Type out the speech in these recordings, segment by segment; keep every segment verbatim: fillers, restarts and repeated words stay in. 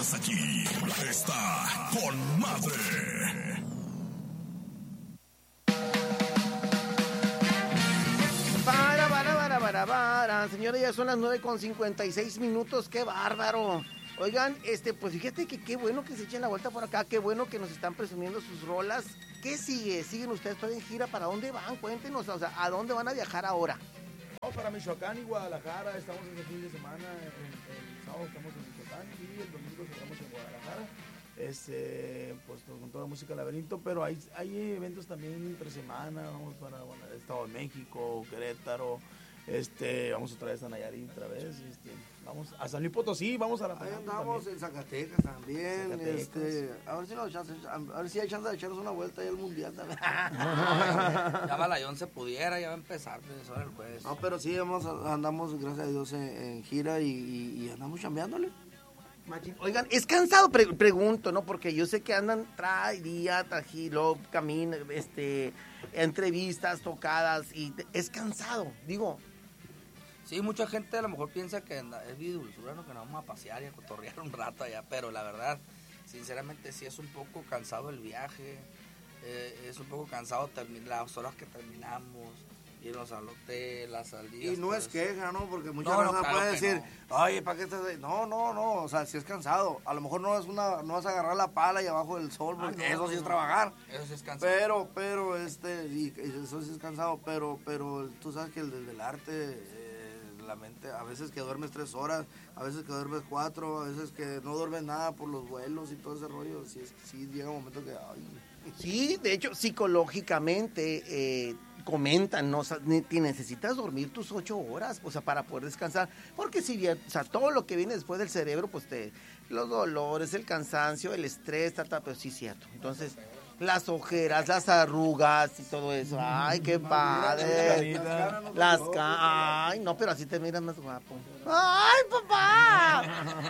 estás aquí, está con madre. Para, para, para, para, para. Señores, ya son las nueve con cincuenta y seis minutos. ¡Qué bárbaro! Oigan, este, pues fíjate que qué bueno que se echen la vuelta por acá. Qué bueno que nos están presumiendo sus rolas. ¿Qué sigue? ¿Siguen ustedes todavía en gira? ¿Para dónde van? Cuéntenos, o sea, ¿a dónde van a viajar ahora? Vamos para Michoacán y Guadalajara. Estamos este fin de semana. El, el sábado estamos en Michoacán y el domingo cerramos en Guadalajara. Este, pues con toda la música Laberinto, pero hay, hay eventos también entre semana. Vamos para bueno, el Estado de México, Querétaro, este, vamos otra vez a Nayarit, otra vez, este, vamos a San Luis Potosí, vamos a la Ahí andamos en Zacatecas también, Zacatecas. Este, a ver si nos chance, a ver si hay chance de echarnos una vuelta ahí al mundial también. Ya Malayón se pudiera, ya va a empezar, pues, ahora el jueves. No, pero sí, vamos, andamos, gracias a Dios, en, en gira y, y, y andamos chambeándole. Oigan, es cansado, Pre pregunto, ¿no? Porque yo sé que andan trae día, trajilo, camino, este, entrevistas, tocadas, y es cansado, digo. Sí, mucha gente a lo mejor piensa que es vida dulzura, ¿no? Que nos vamos a pasear y a cotorrear un rato allá, pero la verdad, sinceramente sí es un poco cansado el viaje, eh, es un poco cansado terminar las horas que terminamos, irnos al hotel, las salidas. Y no es eso. queja, ¿no? Porque muchas no, veces no, claro puede decir, no. oye, ¿para qué estás ahí? No, no, no, o sea, si es cansado. A lo mejor no es una, no vas a agarrar la pala y abajo del sol, porque ah, no, eso sí es trabajar. Eso sí es cansado. Pero, pero, este, y eso sí es cansado, pero, pero tú sabes que desde el arte, eh, la mente, a veces que duermes tres horas, a veces que duermes cuatro, a veces que no duermes nada por los vuelos y todo ese rollo, sí, es, sí llega un momento que, ay. Sí, de hecho, psicológicamente, eh, comentan, ¿no? O sea, necesitas dormir tus ocho horas, o sea, para poder descansar, porque si bien, o sea, todo lo que viene después del cerebro, pues te, los dolores, el cansancio, el estrés, tata, pero sí es cierto. Entonces, las ojeras, las arrugas y todo eso, ay, qué padre. Las caras, ay, no, pero así te miras más guapo. ¡Ay, papá!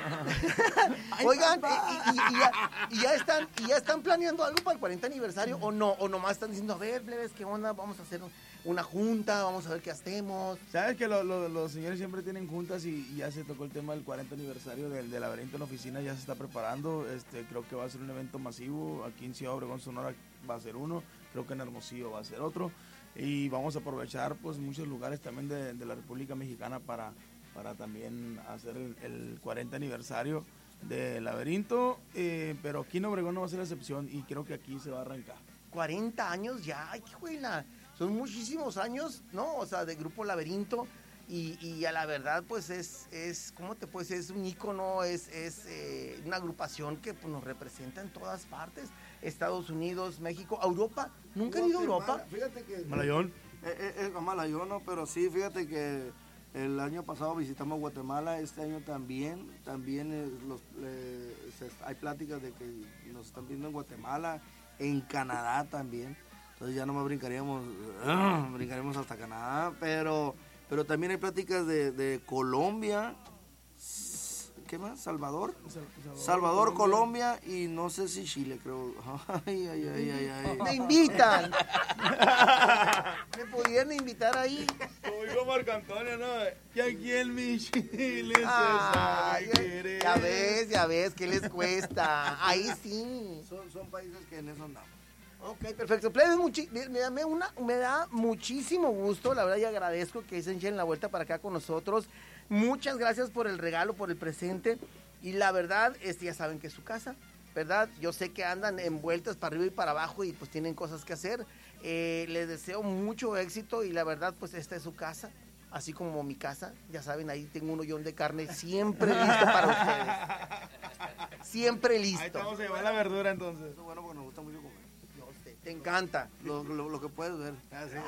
Oigan, y, y, y, ya, y, ya están, ¿y ya están planeando algo para el cuarenta aniversario o no? O nomás están diciendo, a ver, plebes, ¿qué onda? Vamos a hacer una junta, vamos a ver qué hacemos. Sabes que lo, lo, los señores siempre tienen juntas y, y ya se tocó el tema del cuarenta aniversario del, del Laberinto en la oficina, ya se está preparando. Este, creo que va a ser un evento masivo. Aquí en Ciudad Obregón, Sonora va a ser uno, creo que en Hermosillo va a ser otro. Y vamos a aprovechar pues muchos lugares también de, de la República Mexicana para, para también hacer el, el cuarenta aniversario del Laberinto. Eh, pero aquí en Obregón no va a ser la excepción y creo que aquí se va a arrancar. cuarenta años ya, ay, qué juela. Son muchísimos años, ¿no? O sea, de Grupo Laberinto y, y a la verdad, pues es, es ¿cómo te puedes decir? Es un ícono, es, es eh, una agrupación que pues, nos representa en todas partes. Estados Unidos, México, Europa. ¿Nunca han ido a Europa? Mala, fíjate que... Malayón. Es eh, eh, Malayón, no, pero sí, fíjate que el año pasado visitamos Guatemala, este año también, también eh, los, eh, se, hay pláticas de que nos están viendo en Guatemala, en Canadá también. Entonces ya no más brincaríamos, uh, brincaríamos hasta Canadá, pero, pero también hay pláticas de, de Colombia, ¿qué más? ¿Salvador? Salvador, Salvador Colombia. Colombia y no sé si Chile, creo. Ay, ay, ay, ay, ay. Me invitan. Me pudieran invitar ahí. Como dijo Marco Antonio, ¿no? Que aquí en mi Chile se Ay, sabe querer. Ya ves, ya ves, ¿qué les cuesta? Ahí sí. Son, son países que en eso andamos. Ok, perfecto. Plebes, me, me, da, me, una, me da muchísimo gusto, la verdad, y agradezco que se echen la vuelta para acá con nosotros. Muchas gracias por el regalo, por el presente. Y la verdad, este, ya saben que es su casa, ¿verdad? Yo sé que andan envueltas para arriba y para abajo y pues tienen cosas que hacer. Eh, les deseo mucho éxito y la verdad, pues esta es su casa. Así como mi casa, ya saben, ahí tengo un hoyón de carne siempre listo para ustedes. Siempre listo. Ahí estamos a llevar la verdura entonces. Eso es bueno porque nos gusta mucho comer. Te encanta. Lo, lo, lo que puedes ver.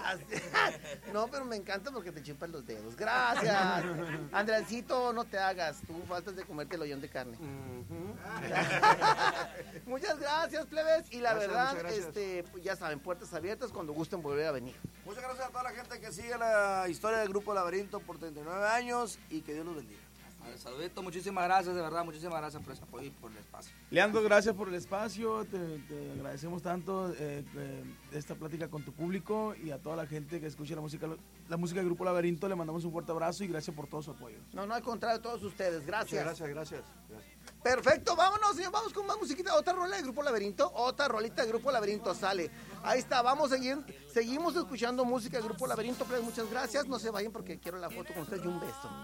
No, pero me encanta porque te chupan los dedos. Gracias. Andresito, no te hagas. Tú faltas de comerte el hoyón de carne. Uh-huh. Muchas gracias, plebes. Y la gracias, verdad, este, pues ya saben, puertas abiertas cuando gusten volver a venir. Muchas gracias a toda la gente que sigue la historia del Grupo Laberinto por treinta y nueve años y que Dios los bendiga. Saludito, muchísimas gracias, de verdad, muchísimas gracias por ese apoyo y por el espacio. Leandro, gracias por el espacio, te, te agradecemos tanto eh, eh, esta plática con tu público y a toda la gente que escucha la música la música del Grupo Laberinto, le mandamos un fuerte abrazo y gracias por todo su apoyo. No, no, al contrario, a todos ustedes, gracias. Muchas gracias, gracias, gracias. Perfecto, vámonos. vamos con más musiquita, otra rola de Grupo Laberinto, otra rolita de Grupo Laberinto, sale. Ahí está, vamos a seguir, seguimos escuchando música de Grupo Laberinto, pues muchas gracias, no se vayan porque quiero la foto con ustedes y un beso.